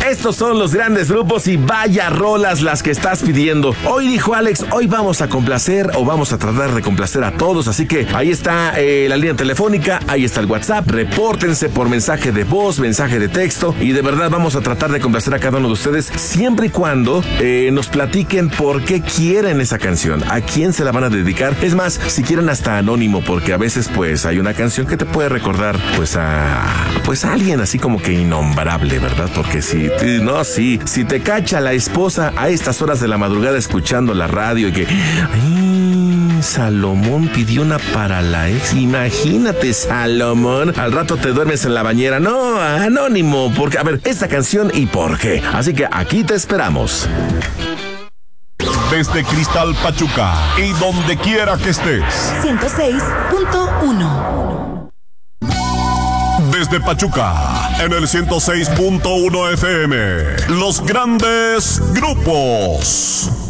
estos son los grandes grupos y vaya rolas las que estás pidiendo. Hoy dijo Alex, hoy vamos a complacer o vamos a tratar de complacer a todos, así que ahí está la línea telefónica, ahí está el WhatsApp, repórtense por mensaje de voz, mensaje de texto y de verdad vamos a tratar de complacer a cada uno de ustedes siempre y cuando nos platiquen por qué quieren esa canción, a quién se la van a dedicar. Es más, si quieren hasta anónimo, porque a veces pues hay una canción que te puede recordar pues a alguien así como que innombrable, ¿verdad? Porque si te cacha la esposa a estas horas de la madrugada escuchando la radio y que Salomón pidió una para la ex. Imagínate, Salomón. Al rato te duermes en la bañera. No, anónimo. Porque, a ver, esta canción y por qué. Así que aquí te esperamos. Desde Cristal Pachuca y donde quiera que estés. 106.1. Desde Pachuca, en el 106.1 FM. Los grandes grupos.